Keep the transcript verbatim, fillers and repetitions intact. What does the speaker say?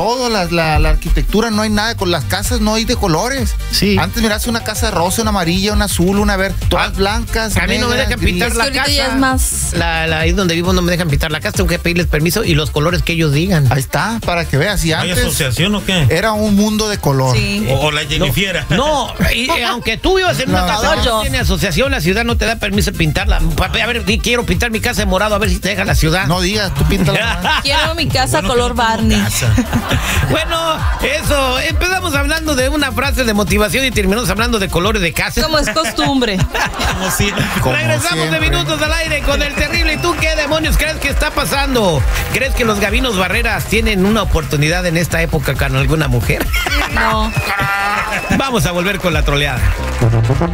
todo, la, la, la arquitectura, no hay nada, con las casas no hay de colores. Sí. Antes mirás una casa rosa, una amarilla, una azul, una verde, todas Ah, blancas. A mí no me negras, dejan pintar grises. la Es que ahorita casa. ya es más- La, la, ahí donde vivo no me dejan pintar la casa, tengo que pedirles permiso y los colores que ellos digan. Ahí está, para que veas. Y ¿Hay antes asociación o qué? era un mundo de color. Sí. O, o la Jennifiera. No, y, eh, aunque tú vivas en una No, casa que no. no tiene asociación, la ciudad no te da permiso de pintarla. Pa- A ver, di, quiero pintar mi casa de morado, a ver si te deja la ciudad. No digas, tú pintas la Quiero mi casa Bueno, color que no tengo Barney. casa. Bueno, eso, empezamos hablando de una frase de motivación y terminamos hablando de colores de casa. Como es costumbre. Como siempre. Como Regresamos de siempre. minutos al aire con el terrible. ¿Y tú qué demonios crees que está pasando? ¿Crees que los Gavinos Barreras tienen una oportunidad en esta época con alguna mujer? No. Vamos a volver con la troleada.